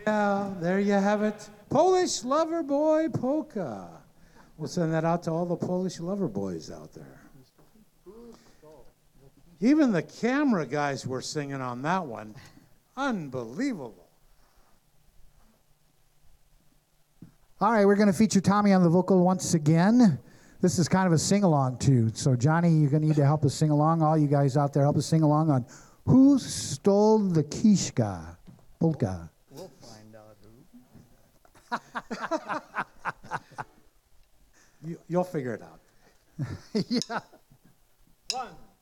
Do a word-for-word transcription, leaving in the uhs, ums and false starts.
Yeah, there you have it. Polish Lover Boy Polka. We'll send that out to all the Polish lover boys out there. Even the camera guys were singing on that one. Unbelievable. All right, we're going to feature Tommy on the vocal once again. This is kind of a sing-along, too. So, Johnny, you're going to need to help us sing along. All you guys out there, help us sing along on Who Stole the Kishka Polka. We'll find out who. you, you'll figure it out. Yeah. One.